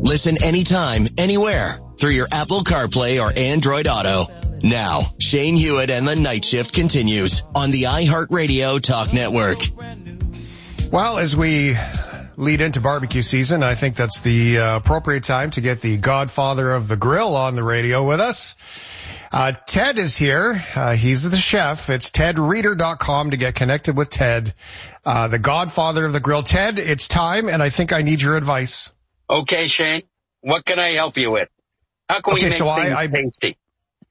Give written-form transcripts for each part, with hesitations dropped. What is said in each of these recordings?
Listen anytime, anywhere through your Apple CarPlay or Android Auto. Now, Shane Hewitt and the Night Shift continues on the iHeartRadio Talk Network. Well, as we lead into barbecue season, I think that's the appropriate time to get the godfather of the grill on the radio with us. Ted is here. He's the chef. It's tedreader.com to get connected with Ted, the godfather of the grill. Ted, it's time, and I think I need your advice. Okay, Shane. What can I help you with? How can we make things tasty?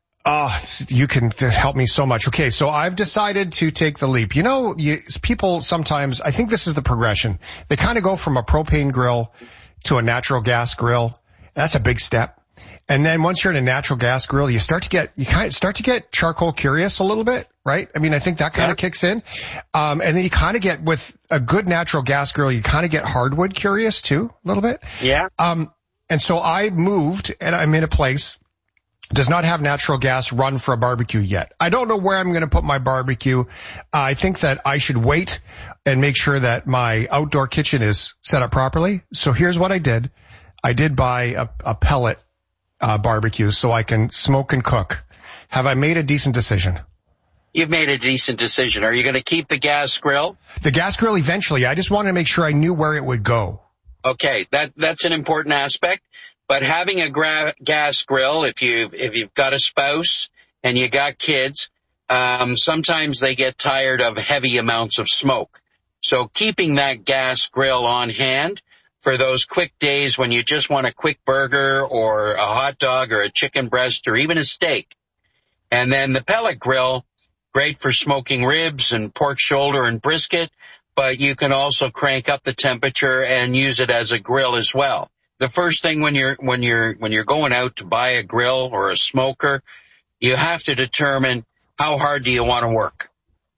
You can help me so much. Okay, so I've decided to take the leap. You know, people sometimes, I think this is the progression. They kind of go from a propane grill to a natural gas grill. That's a big step. And then once you're in a natural gas grill, you start to get charcoal curious a little bit, right? I mean, I think that kind of kicks in. And then you kind of get, with a good natural gas grill, you kind of get hardwood curious too, a little bit. Yeah. And so I moved, and I'm in a place does not have natural gas run for a barbecue yet. I don't know where I'm going to put my barbecue. I think that I should wait and make sure that my outdoor kitchen is set up properly. So here's what I did. I did buy a pellet barbecue so I can smoke and cook. Have I made a decent decision? You've made a decent decision. Are you going to keep the gas grill? The gas grill eventually. I just wanted to make sure I knew where it would go. Okay, that's an important aspect. But having a gas grill, if you've got a spouse and you got kids, sometimes they get tired of heavy amounts of smoke. So keeping that gas grill on hand for those quick days when you just want a quick burger or a hot dog or a chicken breast or even a steak. And then the pellet grill, great for smoking ribs and pork shoulder and brisket, but you can also crank up the temperature and use it as a grill as well. The first thing when you're going out to buy a grill or a smoker, you have to determine how hard do you want to work.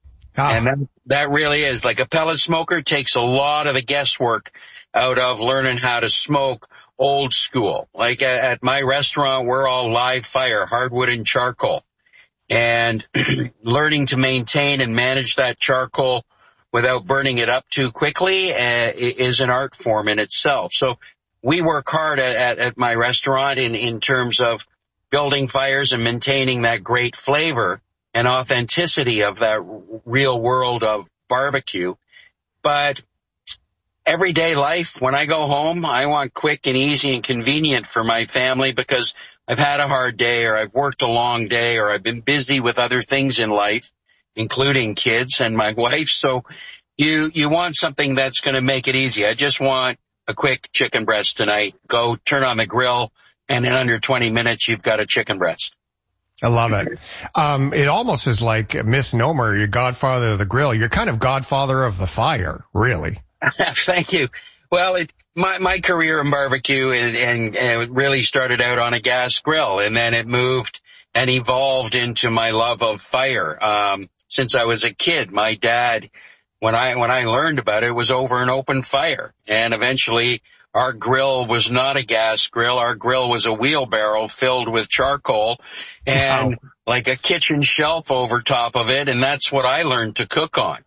And that really is, like, a pellet smoker takes a lot of the guesswork out of learning how to smoke old school. Like at my restaurant, we're all live fire, hardwood and charcoal. And learning to maintain and manage that charcoal without burning it up too quickly is an art form in itself. So we work hard at my restaurant in terms of building fires and maintaining that great flavor and authenticity of that real world of barbecue. But everyday life, when I go home, I want quick and easy and convenient for my family because I've had a hard day or I've worked a long day or I've been busy with other things in life, including kids and my wife. So you want something that's going to make it easy. I just want a quick chicken breast tonight. Go turn on the grill, and in under 20 minutes, you've got a chicken breast. I love it. It almost is like a misnomer. You're godfather of the grill. You're kind of godfather of the fire, really. Thank you. Well, my career in barbecue and it really started out on a gas grill, and then it moved and evolved into my love of fire. Since I was a kid, my dad, when I learned about it, was over an open fire. And eventually our grill was not a gas grill. Our grill was a wheelbarrow filled with charcoal and like a kitchen shelf over top of it. And that's what I learned to cook on.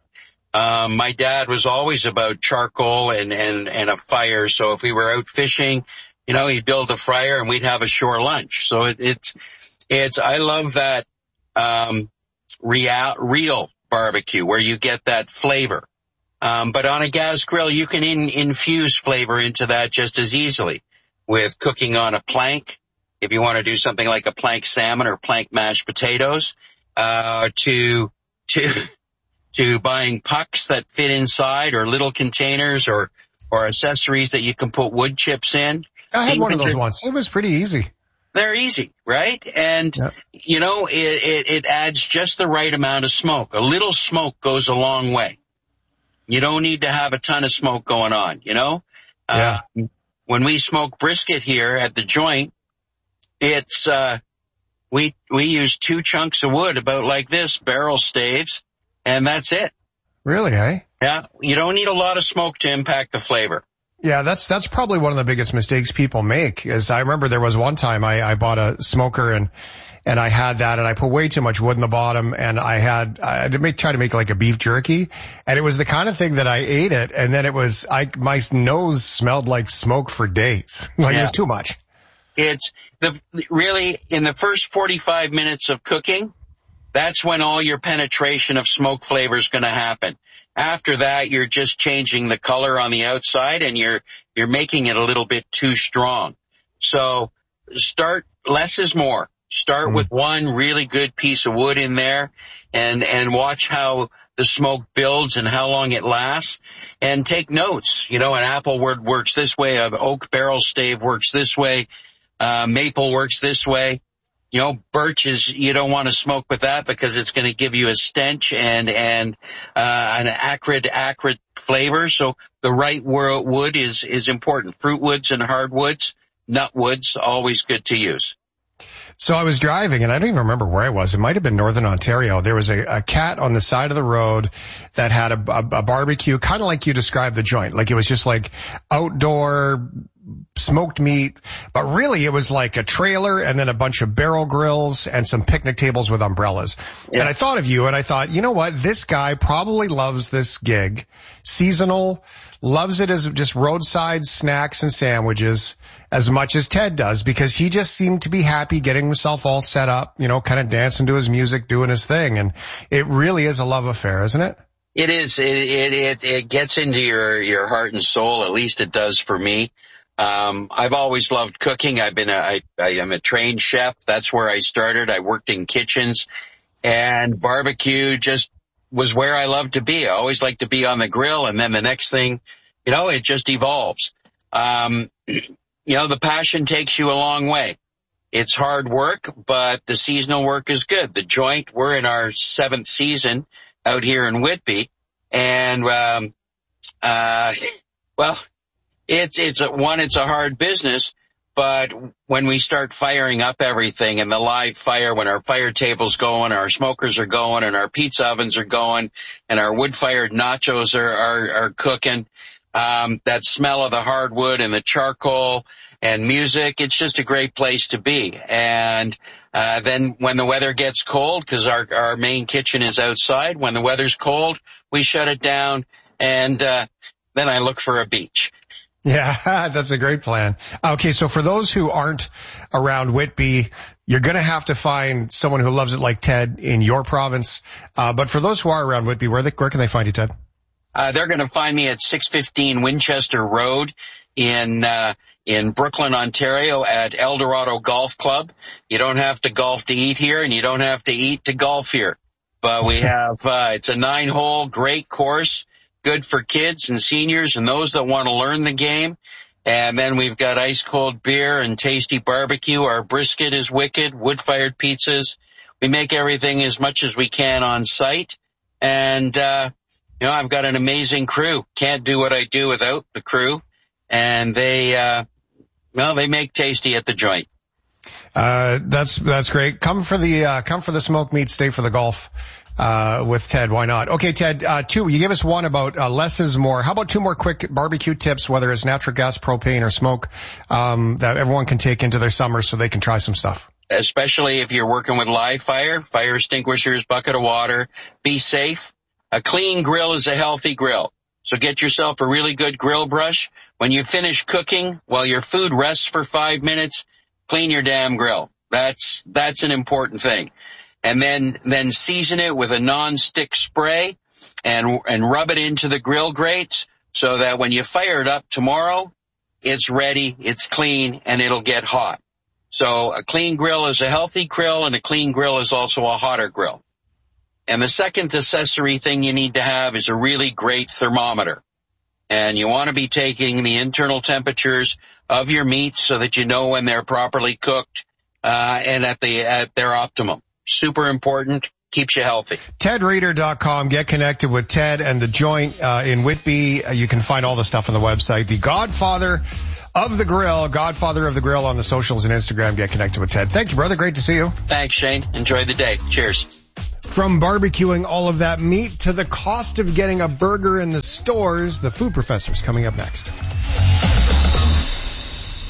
My dad was always about charcoal and a fire. So if we were out fishing, he'd build a fire and we'd have a shore lunch. So I love that, real barbecue where you get that flavor. But on a gas grill, you can infuse flavor into that just as easily with cooking on a plank. If you want to do something like a plank salmon or plank mashed potatoes, to buying pucks that fit inside or little containers or accessories that you can put wood chips in. I had one of those once. It was pretty easy. They're easy, right? And, it adds just the right amount of smoke. A little smoke goes a long way. You don't need to have a ton of smoke going on, Yeah. When we smoke brisket here at the joint, it's, we use 2 chunks of wood about like this, barrel staves, and that's it. Really, eh? Yeah. You don't need a lot of smoke to impact the flavor. Yeah, that's probably one of the biggest mistakes people make. Is I remember there was one time I bought a smoker and and I had that, and I put way too much wood in the bottom, and I try to make like a beef jerky, and it was the kind of thing that I ate it, and then my nose smelled like smoke for days. Like, it was too much. It's really in the first 45 minutes of cooking, that's when all your penetration of smoke flavor is going to happen. After that, you're just changing the color on the outside, and you're making it a little bit too strong. So less is more. Start with one really good piece of wood in there, and watch how the smoke builds and how long it lasts, and take notes. An apple wood works this way, an oak barrel stave works this way, maple works this way. Birch you don't want to smoke with that because it's going to give you a stench and an acrid flavor. So the right wood is important. Fruit woods and hardwoods, nut woods, always good to use. So I was driving, and I don't even remember where I was. It might have been Northern Ontario. There was a cat on the side of the road that had a barbecue, kind of like you described the joint. Like, it was just like outdoor smoked meat, but really it was like a trailer and then a bunch of barrel grills and some picnic tables with umbrellas. Yeah. And I thought of you, and I thought, you know what? This guy probably loves this gig. Seasonal, loves it as just roadside snacks and sandwiches as much as Ted does, because he just seemed to be happy getting himself all set up, kind of dancing to his music, doing his thing. And it really is a love affair, isn't it? It is. It gets into your heart and soul. At least it does for me. I've always loved cooking. I am a trained chef. That's where I started. I worked in kitchens, and barbecue just was where I loved to be. I always liked to be on the grill, and then the next thing, it just evolves. The passion takes you a long way. It's hard work, but the seasonal work is good. The joint, we're in our 7th season out here in Whitby, and it's a hard business, but when we start firing up everything and the live fire, when our fire table's going, our smokers are going, and our pizza ovens are going, and our wood-fired nachos are cooking, that smell of the hardwood and the charcoal and music, it's just a great place to be. And then when the weather gets cold, because our main kitchen is outside, when the weather's cold, we shut it down, and then I look for a beach. Yeah, that's a great plan. Okay, so for those who aren't around Whitby, you're going to have to find someone who loves it like Ted in your province. But for those who are around Whitby, where can they find you, Ted? They're going to find me at 615 Winchester Road in Brooklyn, Ontario, at Eldorado Golf Club. You don't have to golf to eat here, and you don't have to eat to golf here. But we have it's a 9-hole, great course. Good for kids and seniors and those that want to learn the game. And then we've got ice-cold beer and tasty barbecue. Our brisket is wicked, wood-fired pizzas. We make everything as much as we can on site. And, I've got an amazing crew. Can't do what I do without the crew. And they make tasty at the joint. That's great. Come for the smoked meat, stay for the golf. With Ted, why not? Okay, Ted, you gave us one about less is more. How about 2 more quick barbecue tips, whether it's natural gas, propane, or smoke, that everyone can take into their summer so they can try some stuff? Especially if you're working with live fire extinguishers, bucket of water. Be safe. A clean grill is a healthy grill. So get yourself a really good grill brush. When you finish cooking, while your food rests for 5 minutes, clean your damn grill. That's an important thing. And then season it with a non-stick spray and rub it into the grill grates so that when you fire it up tomorrow, it's ready, it's clean, and it'll get hot. So a clean grill is a healthy grill, and a clean grill is also a hotter grill. And the second accessory thing you need to have is a really great thermometer. And you want to be taking the internal temperatures of your meats so that you know when they're properly cooked, and at their optimum. Super important. Keeps you healthy. TedReader.com. Get connected with Ted and the joint in Whitby. You can find all the stuff on the website. The Godfather of the Grill on the socials and Instagram. Get connected with Ted. Thank you, brother. Great to see you. Thanks, Shane. Enjoy the day. Cheers. From barbecuing all of that meat to the cost of getting a burger in the stores, the Food Professor's coming up next.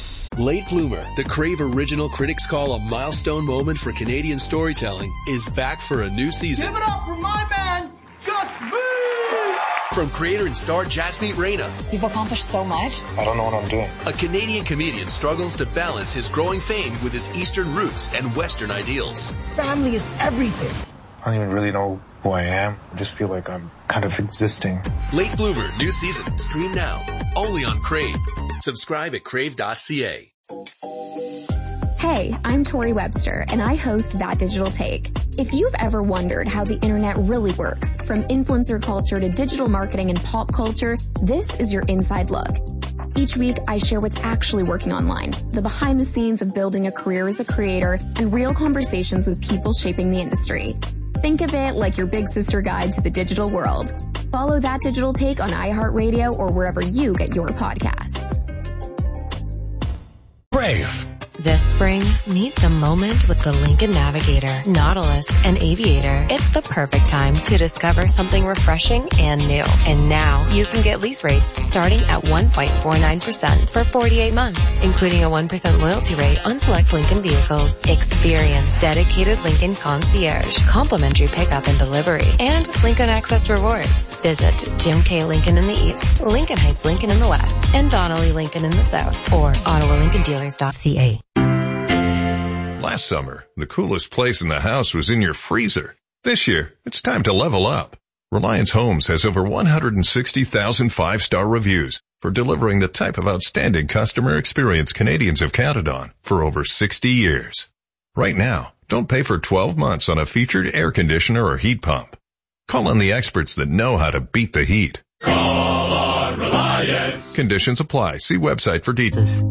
Late Bloomer, the Crave original critics call a milestone moment for Canadian storytelling, is back for a new season. Give it up for my man, Just Me! From creator and star Jasmeet Reina. You've accomplished so much. I don't know what I'm doing. A Canadian comedian struggles to balance his growing fame with his Eastern roots and Western ideals. Family is everything. I don't even really know who I am. I just feel like I'm kind of existing. Late Bloomer, new season. Stream now. Only on Crave. Subscribe at crave.ca. Hey, I'm Tori Webster, and I host That Digital Take. If you've ever wondered how the internet really works, from influencer culture to digital marketing and pop culture, this is your inside look. Each week, I share what's actually working online, the behind the scenes of building a career as a creator, and real conversations with people shaping the industry. Think of it like your big sister guide to the digital world. Follow That Digital Take on iHeartRadio or wherever you get your podcasts. Brave. This spring, meet the moment with the Lincoln Navigator, Nautilus, and Aviator. It's the perfect time to discover something refreshing and new. And now, you can get lease rates starting at 1.49% for 48 months, including a 1% loyalty rate on select Lincoln vehicles. Experience dedicated Lincoln concierge, complimentary pickup and delivery, and Lincoln Access Rewards. Visit Jim K. Lincoln in the East, Lincoln Heights Lincoln in the West, and Donnelly Lincoln in the South, or OttawaLincolnDealers.ca. Last summer, the coolest place in the house was in your freezer. This year, it's time to level up. Reliance Homes has over 160,000 five-star reviews for delivering the type of outstanding customer experience Canadians have counted on for over 60 years. Right now, don't pay for 12 months on a featured air conditioner or heat pump. Call on the experts that know how to beat the heat. Call on Reliance. Conditions apply. See website for details.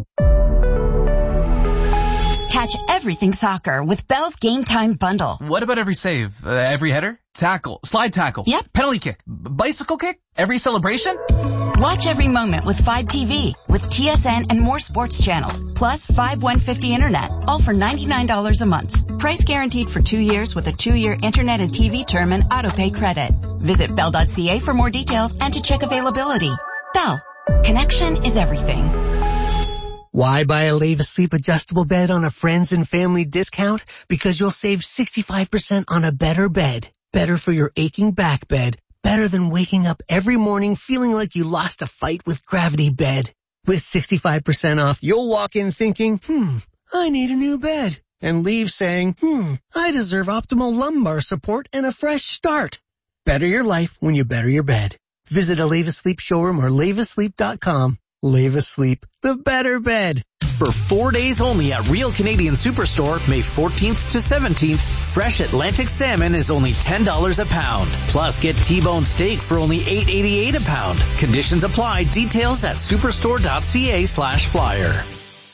Catch everything soccer with Bell's Game Time Bundle. What about every save? Every header? Tackle? Slide tackle? Yep. Penalty kick? Bicycle kick? Every celebration? Watch every moment with 5TV, with TSN and more sports channels, plus 5150 internet, all for $99 a month. Price guaranteed for 2 years with a 2-year internet and TV term and autopay credit. Visit Bell.ca for more details and to check availability. Bell. Connection is everything. Why buy a Leva Sleep adjustable bed on a friends and family discount? Because you'll save 65% on a better bed. Better for your aching back bed. Better than waking up every morning feeling like you lost a fight with Gravity Bed. With 65% off, you'll walk in thinking, I need a new bed. And leave saying, I deserve optimal lumbar support and a fresh start. Better your life when you better your bed. Visit a Leva Sleep showroom or levasleep.com. Leva Sleep, the better bed. For 4 days only at Real Canadian Superstore, May 14th to 17th, fresh Atlantic salmon is only $10 a pound. Plus, get T-bone steak for only $8.88 a pound. Conditions apply. Details at superstore.ca/flyer.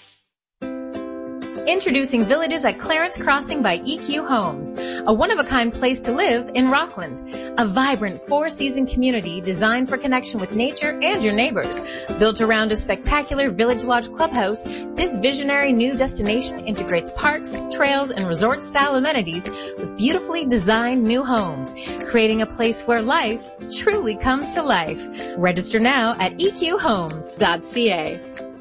Introducing Villages at Clarence Crossing by EQ Homes, a one-of-a-kind place to live in Rockland. A vibrant 4-season community designed for connection with nature and your neighbors. Built around a spectacular Village Lodge clubhouse, this visionary new destination integrates parks, trails, and resort-style amenities with beautifully designed new homes, creating a place where life truly comes to life. Register now at eqhomes.ca.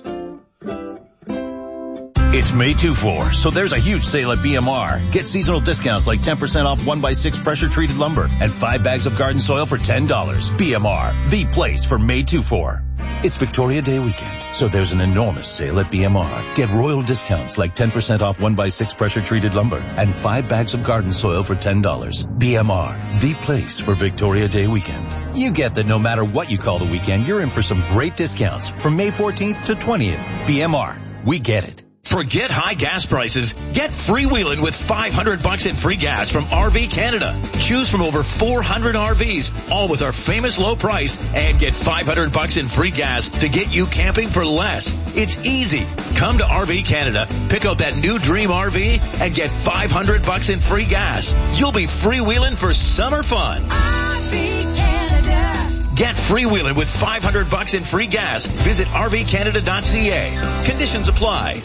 It's May 2-4, so there's a huge sale at BMR. Get seasonal discounts like 10% off 1x6 pressure-treated lumber and 5 bags of garden soil for $10. BMR, the place for May 2-4. It's Victoria Day weekend, so there's an enormous sale at BMR. Get royal discounts like 10% off 1x6 pressure-treated lumber and 5 bags of garden soil for $10. BMR, the place for Victoria Day weekend. You get that no matter what you call the weekend, you're in for some great discounts from May 14th to 20th. BMR, we get it. Forget high gas prices. Get freewheeling with $500 in free gas from RV Canada. Choose from over 400 RVs, all with our famous low price, and get $500 in free gas to get you camping for less. It's easy. Come to RV Canada, pick out that new dream RV, and get $500 in free gas. You'll be freewheeling for summer fun. RV Canada. Get freewheeling with $500 in free gas. Visit rvcanada.ca. Conditions apply.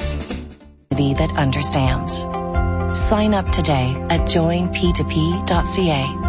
That understands. Sign up today at joinp2p.ca.